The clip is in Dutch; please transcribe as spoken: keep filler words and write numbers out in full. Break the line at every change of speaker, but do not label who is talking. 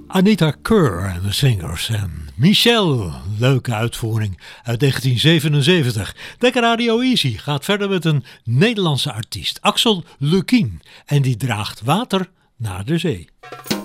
Anita Kerr en de Singers en Michelle, leuke uitvoering uit negentien zevenenzeventig. Dekker Radio Easy gaat verder met een Nederlandse artiest, Axel Lukien, en die draagt water naar de zee.